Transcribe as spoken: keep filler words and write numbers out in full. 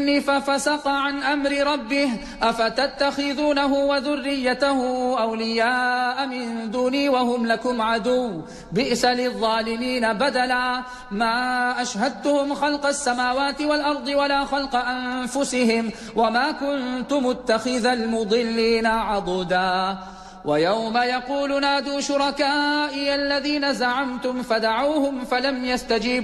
ففسق عن أمر ربه أفتتخذونه وذريته أولياء من دوني وهم لكم عدو بئس للظالمين بدلا ما أشهدتهم خلق السماوات والأرض ولا خلق أنفسهم وما كنت متخذ المضلين عضدا ويوم يقول نادوا شركائي الذين زعمتم فدعوهم فلم يستجيبوا